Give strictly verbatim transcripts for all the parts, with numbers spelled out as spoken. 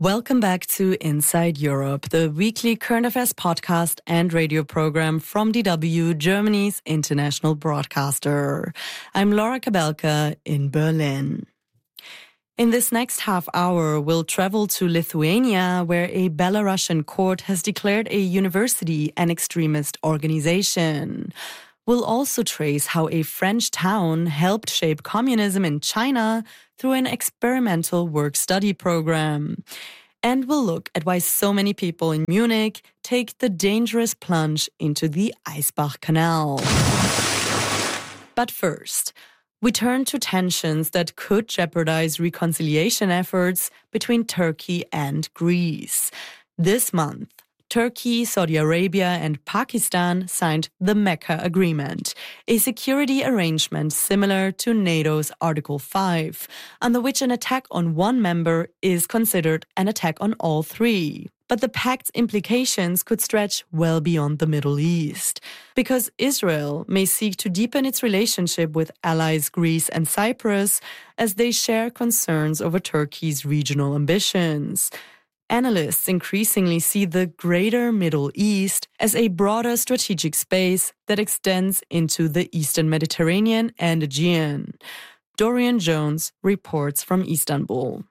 Welcome back to Inside Europe, the weekly current affairs podcast and radio program from D W, Germany's international broadcaster. I'm Laura Kabelka in Berlin. In this next half hour, we'll travel to Lithuania, where a Belarusian court has declared a university an extremist organization. We'll also trace how a French town helped shape communism in China through an experimental work-study program. And we'll look at why so many people in Munich take the dangerous plunge into the Eisbach Canal. But first, we turn to tensions that could jeopardize reconciliation efforts between Turkey and Greece. This month, Turkey, Saudi Arabia, and Pakistan signed the Mecca Agreement, a security arrangement similar to NATO's Article five, under which an attack on one member is considered an attack on all three. But the pact's implications could stretch well beyond the Middle East, because Israel may seek to deepen its relationship with allies Greece and Cyprus as they share concerns over Turkey's regional ambitions. Analysts increasingly see the greater Middle East as a broader strategic space that extends into the Eastern Mediterranean and Aegean. Dorian Jones reports from Istanbul.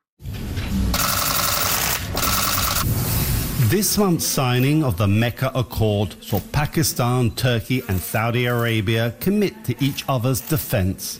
This month's signing of the Mecca Accord saw Pakistan, Turkey and Saudi Arabia commit to each other's defence.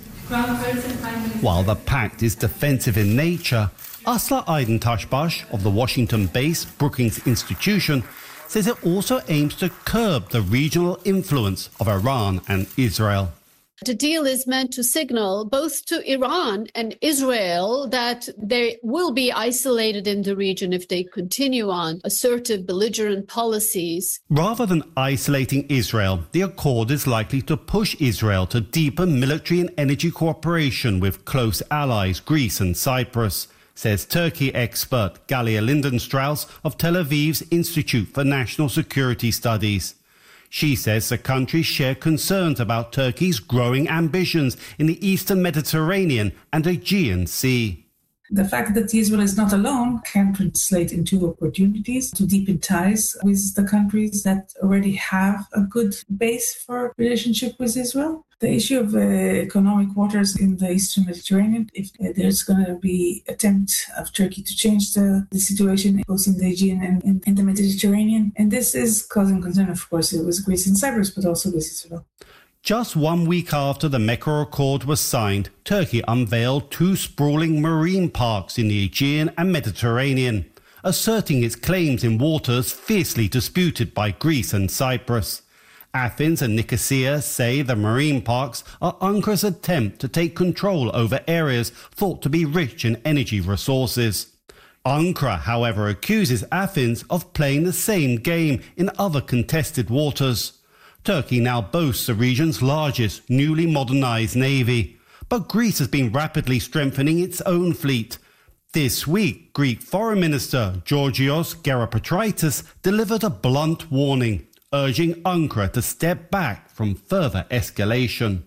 While the pact is defensive in nature, Asla Aydin Tashbash of the Washington-based Brookings Institution says it also aims to curb the regional influence of Iran and Israel. The deal is meant to signal both to Iran and Israel that they will be isolated in the region if they continue on assertive, belligerent policies. Rather than isolating Israel, the accord is likely to push Israel to deepen military and energy cooperation with close allies Greece and Cyprus, says Turkey expert Galia Lindenstrauss of Tel Aviv's Institute for National Security Studies. She says the countries share concerns about Turkey's growing ambitions in the Eastern Mediterranean and Aegean Sea. The fact that Israel is not alone can translate into opportunities to deepen ties with the countries that already have a good base for relationship with Israel. The issue of uh, economic waters in the Eastern Mediterranean, if uh, there's going to be attempt of Turkey to change the, the situation both in the Aegean and in, in the Mediterranean. And this is causing concern, of course, with Greece and Cyprus, but also with Israel. Just one week after the Mecca Accord was signed, Turkey unveiled two sprawling marine parks in the Aegean and Mediterranean, asserting its claims in waters fiercely disputed by Greece and Cyprus. Athens and Nicosia say the marine parks are Ankar's attempt to take control over areas thought to be rich in energy resources. Ankara, however, accuses Athens of playing the same game in other contested waters. Turkey now boasts the region's largest newly modernized navy, but Greece has been rapidly strengthening its own fleet. This week, Greek Foreign Minister Georgios Geropatritis delivered a blunt warning, urging Ankara to step back from further escalation.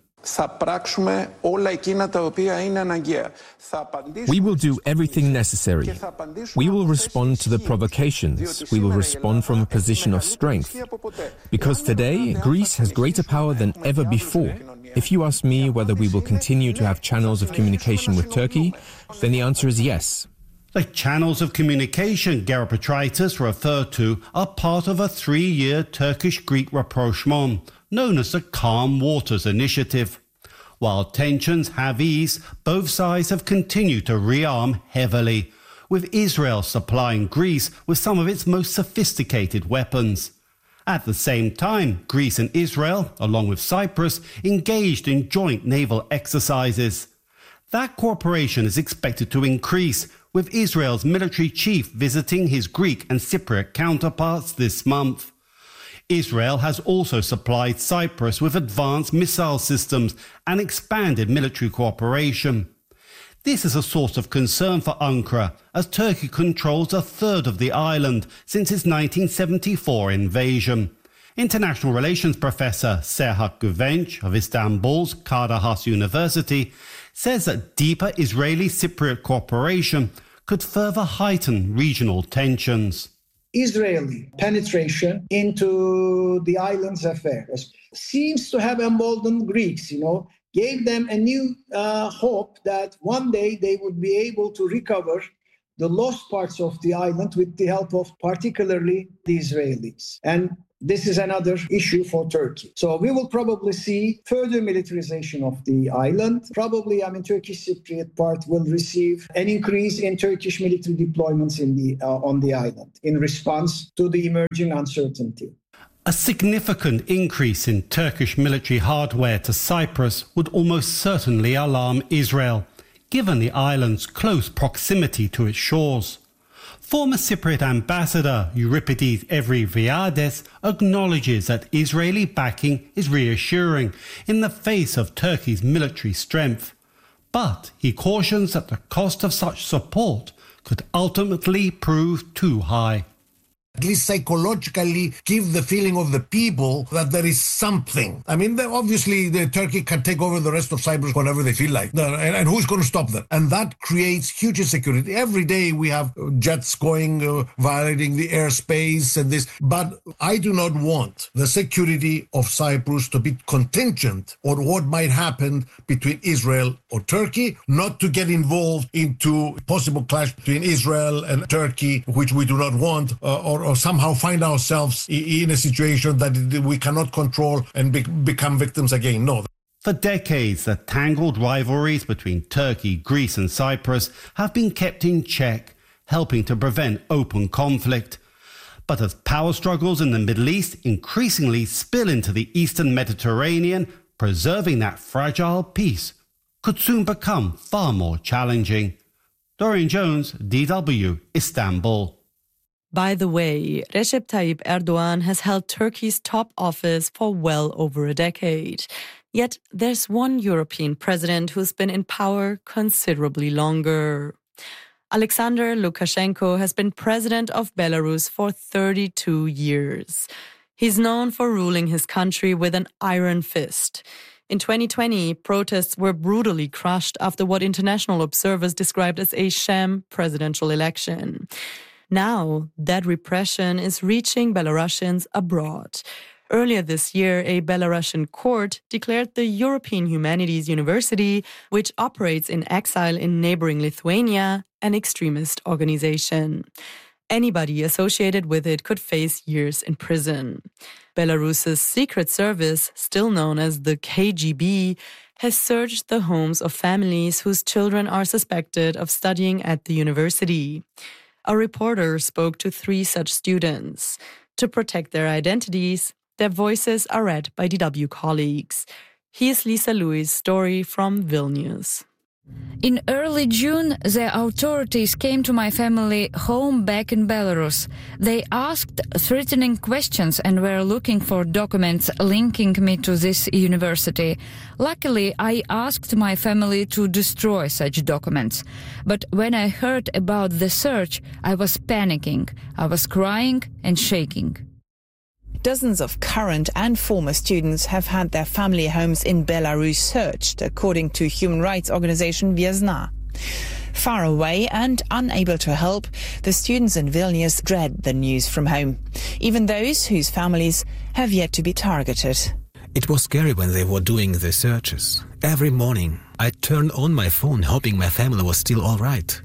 We will do everything necessary. We will respond to the provocations. We will respond from a position of strength. Because today, Greece has greater power than ever before. If you ask me whether we will continue to have channels of communication with Turkey, then the answer is yes. The channels of communication Geropatritis referred to are part of a three-year Turkish-Greek rapprochement, known as the Calm Waters Initiative. While tensions have eased, both sides have continued to rearm heavily, with Israel supplying Greece with some of its most sophisticated weapons. At the same time, Greece and Israel, along with Cyprus, engaged in joint naval exercises. That cooperation is expected to increase, with Israel's military chief visiting his Greek and Cypriot counterparts this month. Israel has also supplied Cyprus with advanced missile systems and expanded military cooperation. This is a source of concern for Ankara, as Turkey controls a third of the island since its nineteen seventy-four invasion. International relations professor Serhat Güvenç of Istanbul's Kara Has University says that deeper Israeli-Cypriot cooperation could further heighten regional tensions. Israeli penetration into the island's affairs seems to have emboldened Greeks, you know, gave them a new uh, hope that one day they would be able to recover the lost parts of the island with the help of particularly the Israelis. And this is another issue for Turkey. So we will probably see further militarization of the island. Probably, I mean, Turkish Cypriot part will receive an increase in Turkish military deployments in the uh, on the island in response to the emerging uncertainty. A significant increase in Turkish military hardware to Cyprus would almost certainly alarm Israel, given the island's close proximity to its shores. Former Cypriot ambassador Euripides Evriviades acknowledges that Israeli backing is reassuring in the face of Turkey's military strength. But he cautions that the cost of such support could ultimately prove too high. At least psychologically give the feeling of the people that there is something. I mean, obviously the Turkey can take over the rest of Cyprus whenever they feel like. And, and who's going to stop them? And that creates huge insecurity. Every day we have jets going, uh, violating the airspace and this. But I do not want the security of Cyprus to be contingent on what might happen between Israel or Turkey, not to get involved into possible clash between Israel and Turkey, which we do not want, uh, or or somehow find ourselves in a situation that we cannot control and be- become victims again. No. For decades, the tangled rivalries between Turkey, Greece and Cyprus have been kept in check, helping to prevent open conflict. But as power struggles in the Middle East increasingly spill into the Eastern Mediterranean, preserving that fragile peace could soon become far more challenging. Dorian Jones, D W, Istanbul. By the way, Recep Tayyip Erdogan has held Turkey's top office for well over a decade. Yet there's one European president who's been in power considerably longer. Alexander Lukashenko has been president of Belarus for thirty-two years. He's known for ruling his country with an iron fist. In twenty twenty, protests were brutally crushed after what international observers described as a sham presidential election. Now, that repression is reaching Belarusians abroad. Earlier this year, a Belarusian court declared the European Humanities University, which operates in exile in neighboring Lithuania, an extremist organization. Anybody associated with it could face years in prison. Belarus's secret service, still known as the K G B, has searched the homes of families whose children are suspected of studying at the university. A reporter spoke to three such students. To protect their identities, their voices are read by D W colleagues. Here's Lisa Louis' story from Vilnius. In early June, the authorities came to my family home back in Belarus. They asked threatening questions and were looking for documents linking me to this university. Luckily, I asked my family to destroy such documents. But when I heard about the search, I was panicking. I was crying and shaking. Dozens of current and former students have had their family homes in Belarus searched, according to human rights organization Viasna. Far away and unable to help, the students in Vilnius dread the news from home, even those whose families have yet to be targeted. It was scary when they were doing the searches. Every morning, I turned on my phone hoping my family was still all right.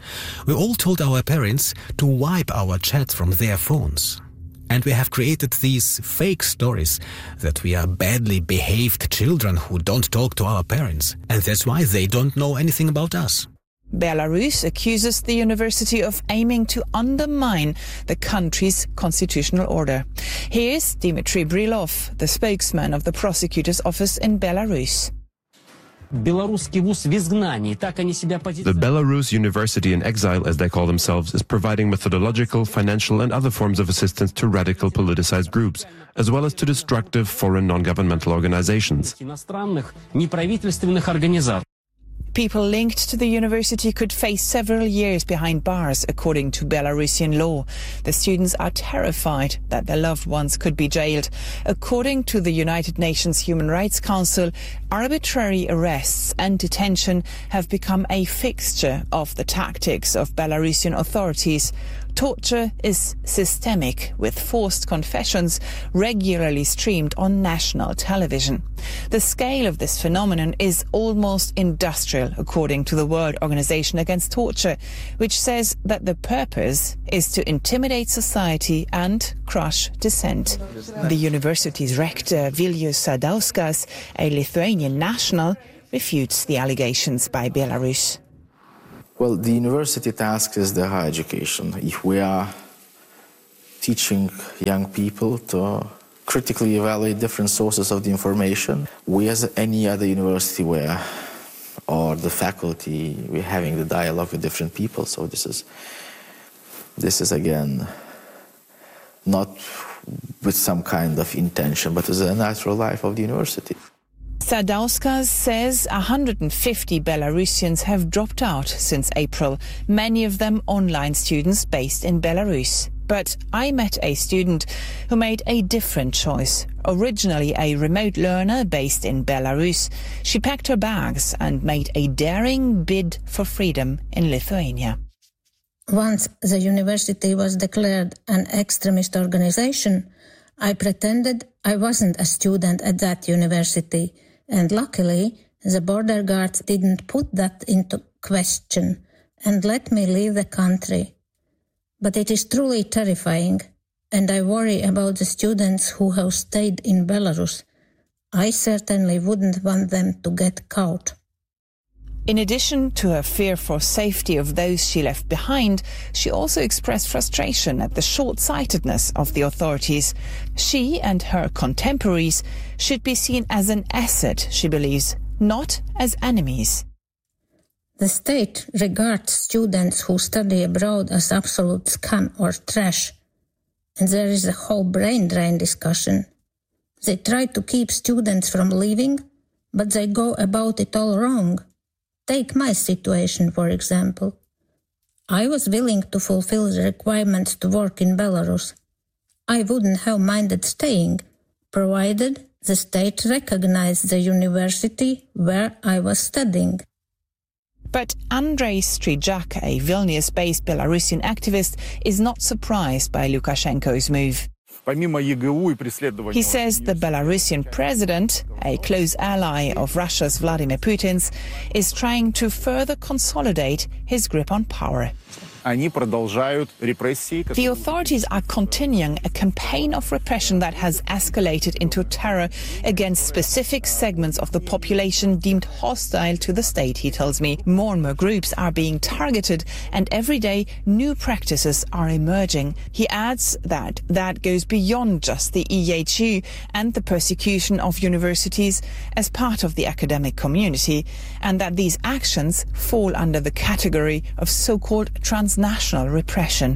We all told our parents to wipe our chats from their phones. And we have created these fake stories that we are badly behaved children who don't talk to our parents. And that's why they don't know anything about us. Belarus accuses the university of aiming to undermine the country's constitutional order. Here's Dmitry Brilov, the spokesman of the prosecutor's office in Belarus. The Belarus University in Exile, as they call themselves, is providing methodological, financial and other forms of assistance to radical politicized groups, as well as to destructive foreign non-governmental organizations. People linked to the university could face several years behind bars, according to Belarusian law. The students are terrified that their loved ones could be jailed. According to the United Nations Human Rights Council, arbitrary arrests and detention have become a fixture of the tactics of Belarusian authorities. Torture is systemic, with forced confessions regularly streamed on national television. The scale of this phenomenon is almost industrial, according to the World Organization Against Torture, which says that the purpose is to intimidate society and crush dissent. The university's rector, Vilius Sadauskas, a Lithuanian national, refutes the allegations by Belarus. Well, the university task is the higher education. If we are teaching young people to critically evaluate different sources of the information, we as any other university where, or the faculty, we're having the dialogue with different people. So this is, this is again, not with some kind of intention, but as a natural life of the university. Sadauskas says one hundred fifty Belarusians have dropped out since April, many of them online students based in Belarus. But I met a student who made a different choice. Originally a remote learner based in Belarus, she packed her bags and made a daring bid for freedom in Lithuania. Once the university was declared an extremist organization, I pretended I wasn't a student at that university. And luckily, the border guards didn't put that into question and let me leave the country. But it is truly terrifying, and I worry about the students who have stayed in Belarus. I certainly wouldn't want them to get caught. In addition to her fear for safety of those she left behind, she also expressed frustration at the short-sightedness of the authorities. She and her contemporaries should be seen as an asset, she believes, not as enemies. The state regards students who study abroad as absolute scum or trash. And there is a whole brain drain discussion. They try to keep students from leaving, but they go about it all wrong. Take my situation, for example. I was willing to fulfill the requirements to work in Belarus. I wouldn't have minded staying, provided the state recognized the university where I was studying. But Andrei Strijak, a Vilnius-based Belarusian activist, is not surprised by Lukashenko's move. He says the Belarusian president, a close ally of Russia's Vladimir Putin's, is trying to further consolidate his grip on power. The authorities are continuing a campaign of repression that has escalated into terror against specific segments of the population deemed hostile to the state, he tells me. More and more groups are being targeted, and every day new practices are emerging. He adds that that goes beyond just the E H U and the persecution of universities as part of the academic community, and that these actions fall under the category of so-called transnational repression.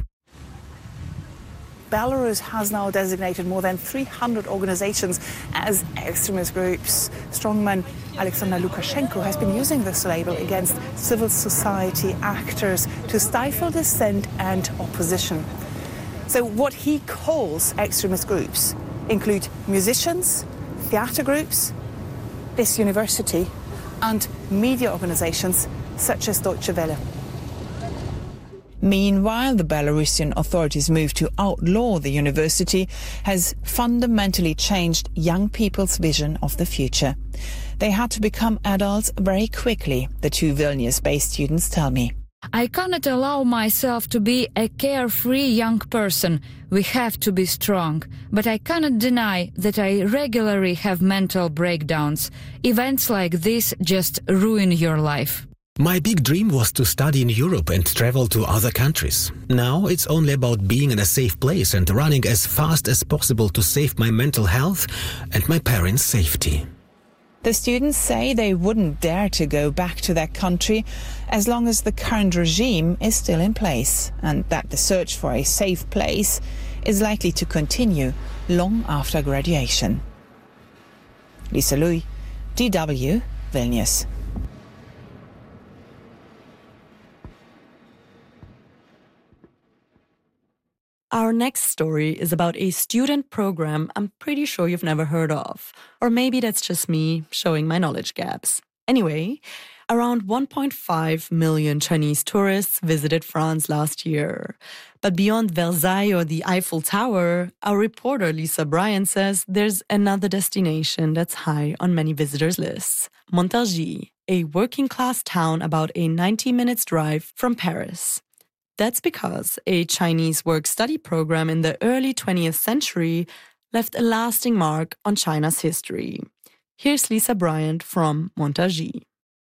Belarus has now designated more than three hundred organizations as extremist groups. Strongman Alexander Lukashenko has been using this label against civil society actors to stifle dissent and opposition. So what he calls extremist groups include musicians, theatre groups, this university, and media organizations such as Deutsche Welle. Meanwhile, the Belarusian authorities' move to outlaw the university has fundamentally changed young people's vision of the future. They had to become adults very quickly, the two Vilnius-based students tell me. I cannot allow myself to be a carefree young person. We have to be strong. But I cannot deny that I regularly have mental breakdowns. Events like this just ruin your life. My big dream was to study in Europe and travel to other countries. Now it's only about being in a safe place and running as fast as possible to save my mental health and my parents' safety. The students say they wouldn't dare to go back to their country as long as the current regime is still in place, and that the search for a safe place is likely to continue long after graduation. Lisa Louis, D W, Vilnius. Our next story is about a student program I'm pretty sure you've never heard of. Or maybe that's just me showing my knowledge gaps. Anyway, around one point five million Chinese tourists visited France last year. But beyond Versailles or the Eiffel Tower, our reporter Lisa Bryant says there's another destination that's high on many visitors' lists. Montargis, a working-class town about a ninety minutes drive from Paris. That's because a Chinese work-study program in the early twentieth century left a lasting mark on China's history. Here's Lisa Bryant from Montargis.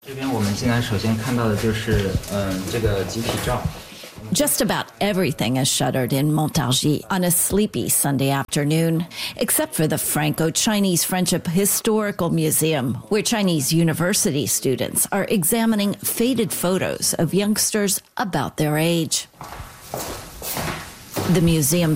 Just about everything is shuttered in Montargis on a sleepy Sunday afternoon, except for the Franco-Chinese Friendship Historical Museum, where Chinese university students are examining faded photos of youngsters about their age. The museum